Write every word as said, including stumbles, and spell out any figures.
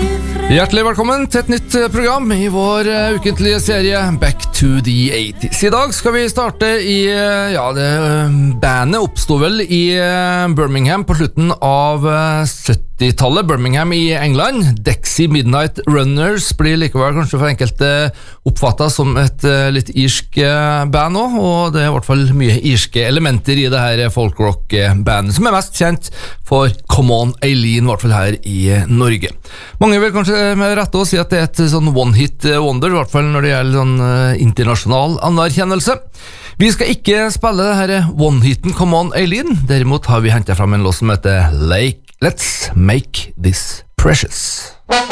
Hjertelig velkommen til et nytt program i vår uh, ukentlige serie Back to the eighties. I dag skal vi starte i, uh, ja, det, uh, bandet oppstod vel i uh, Birmingham på slutten av uh, syttitallet, Birmingham i England. Dexy Midnight Runners blir likevel kanskje for enkelte oppfattet som et uh, litt irsk uh, band også, og det er i hvert fall mye irske elementer i det her folkrock-bandet, som er mest kjent for Come On Eileen, i hvert fall her i uh, Norge. Mange vil kanskje med rette å si at det er et sånn one-hit wonder, i hvert fall når det gjelder sånn uh, internasjonal anerkjennelse. Vi skal ikke spille det her one-hiten Come On Eileen, derimot har vi hentet fram en låt som heter Lake, Let's Make This Precious.